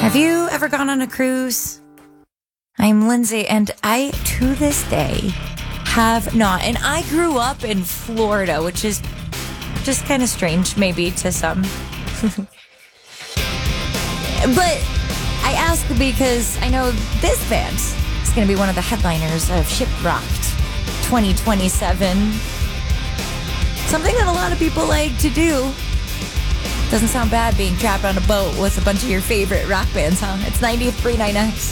Have you ever gone on a cruise? I'm Lindsay, and I, to this day, have not. And I grew up in Florida, which is just kind of strange, maybe, to some. But I ask because I know this band is going to be one of the headliners of Shiprocked 2027. Something that a lot of people like to do. Doesn't sound bad being trapped on a boat with a bunch of your favorite rock bands, huh? It's 93.9X.